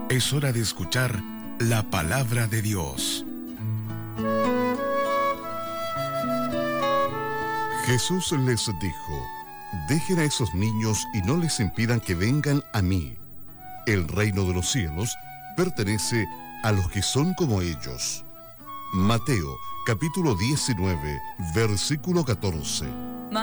Es hora de escuchar la palabra de Dios. Jesús les dijo: dejen a esos niños y no les impidan que vengan a mí. El reino de los cielos pertenece a los que son como ellos. Mateo, capítulo 19, versículo 14.